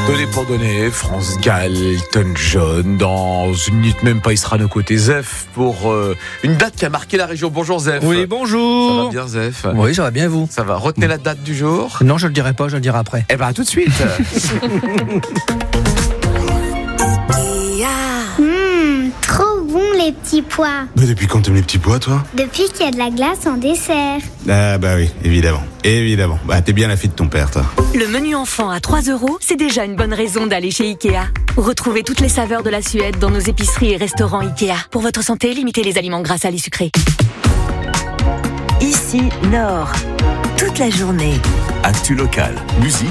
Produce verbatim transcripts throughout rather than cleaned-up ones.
Donné pour donner, France Gall, Elton John. Dans une minute même pas, il sera à nos côtés. Zef, pour euh, une date qui a marqué la région. Bonjour Zef. Oui, bonjour. Ça va bien Zef? Oui, ça va bien vous? Ça va. Retenez la date du jour. Non, je le dirai pas, je le dirai après. Eh ben, à tout de suite. Mmh, trop bon les petits pois. Mais depuis quand t'aimes les petits pois, toi? Depuis qu'il y a de la glace en dessert. Ah bah oui, évidemment. Évidemment. Bah t'es bien la fille de ton père, toi. Le menu enfant à trois euros, c'est déjà une bonne raison d'aller chez Ikea. Retrouvez toutes les saveurs de la Suède dans nos épiceries et restaurants Ikea. Pour votre santé, limitez les aliments gras, salés, sucrés. Ici, Nord. Toute la journée. Actu locale, musique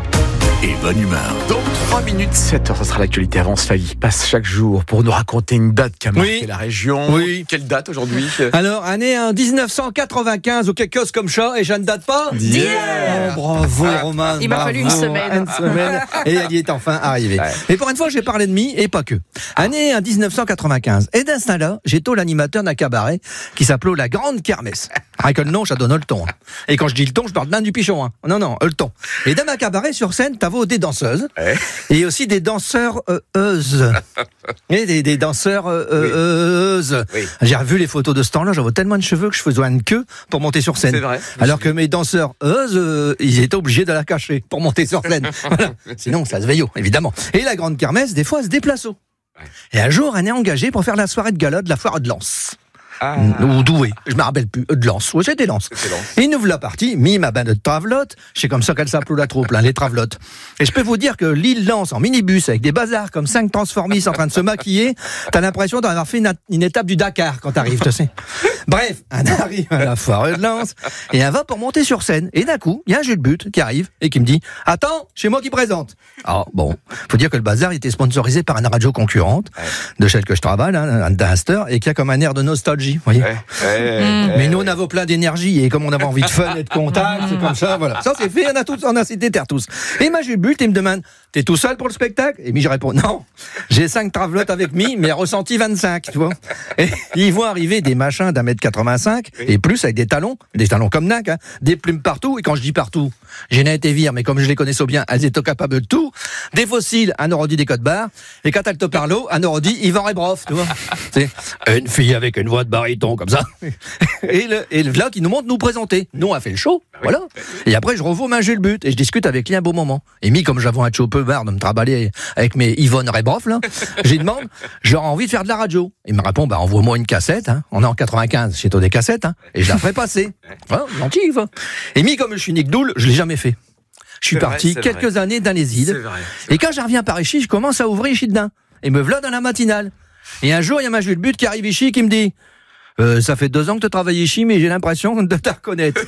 et bonne humeur. Dans trois minutes, sept heures, ça sera l'actualité. Avance Failly passe chaque jour pour nous raconter une date qui a marqué Oui. la région. Oui. Quelle date aujourd'hui? Alors, année en dix-neuf cent quatre-vingt-quinze, ou quelque chose comme ça, et je ne date pas D'hier. Oh, bravo, Roman. Il m'a bravo. fallu une semaine. Une semaine, et elle y est enfin arrivée. Ouais. Et pour une fois, j'ai parlé de mi, et pas que. Année en dix-neuf cent quatre-vingt-quinze. Et d'un instant là, j'étais l'animateur d'un cabaret qui s'appelait La Grande Kermesse. Avec le nom, ça donne le ton. Hein. Et quand je dis le ton, je parle d'un du pichon. Hein. Non, non, le ton. Et dans ma cabaret, sur scène, t'avais des danseuses. Ouais. Et aussi des danseurs euh, euses. Et des, des danseurs euh, euh, euses. Oui. J'ai revu les photos de ce temps-là, j'avais tellement de cheveux que je faisais une queue pour monter sur scène. C'est vrai. Alors que mes danseurs euses, euh, ils étaient obligés de la cacher pour monter sur scène. Voilà. Sinon, ça se veille, évidemment. Et la grande kermesse, des fois, elle se déplace. Et un jour, elle est engagée pour faire la soirée de gala de la foire de Lens. Ah. Ou Douai, je me rappelle plus, de Lens, oui c'était Lens. C'était Lens. Et nous voilà partis, mis ma bande de travelottes, c'est comme ça qu'elle s'appelait la troupe, hein, les travelottes. Et je peux vous dire que l'île Lens en minibus avec des bazars comme cinq transformistes en train de se maquiller, t'as l'impression d'avoir fait une, une étape du Dakar quand t'arrives, tu sais. Bref, on arrive à la foire de Lens et on va pour monter sur scène. Et d'un coup, il y a un Jules But qui arrive et qui me dit « Attends, c'est moi qui présente ». Alors bon, faut dire que le bazar était sponsorisé par une radio concurrente Ouais. de celle que je travaille, hein, Dunster, et qui a comme un air de nostalgie, vous voyez. Ouais, ouais, Mais ouais, nous, on ouais. avait plein d'énergie et comme on avait envie de fun et de contact, c'est comme ça, voilà. Ça, c'est fait, on a tous, on a cité terre tous. Et moi, j'ai le but, il me demande, t'es tout seul pour le spectacle? Et moi, je réponds, non. J'ai cinq travelottes avec moi, mais ressenti vingt-cinq, tu vois. Et ils voient arriver des machins d'un mètre quatre-vingt-cinq et plus avec des talons, des talons comme Nac, hein, des plumes partout. Et quand je dis partout, j'ai n'a été vire, mais comme je les connaissais bien, elles étaient capables de tout. Des fossiles, un euro dit des codes barres. Et quand elle te parle, un euro dit Yvan Rebroff, tu vois. C'est une fille avec une voix de baryton, comme ça. Et le, et le là qui nous montre nous présenter. Nous, on a fait le show, voilà. Et après, je revois ma Jules But et je discute avec lui un beau moment. Et mis comme j'avais un show peu marre de me travailler avec mes Yvonne Rebroff, là, j'ai demandé, j'aurais envie de faire de la radio. Il me répond, bah, envoie-moi une cassette, hein. On est en quatre-vingt-quinze, chez toi des cassettes, hein. Et je la ferai passer. Voilà, gentil, Yvan. Et mis comme je suis Nick Doul, je l'ai jamais fait. Je suis C'est vrai, parti c'est quelques vrai. années dans les C'est îles. vrai, c'est Et quand je reviens par ici, je commence à ouvrir ici dedans. Et me voilà dans la matinale. Et un jour, il y a ma Jules But qui arrive ici qui me dit euh, ça fait deux ans que tu travailles ici, mais j'ai l'impression de te reconnaître.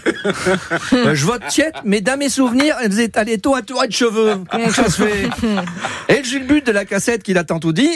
euh, je vote tiède, mais dans mes souvenirs, elle faisait aller tôt à tour de cheveux. Comment ça se fait? Et le Jules But de la cassette qu'il a tant tout dit,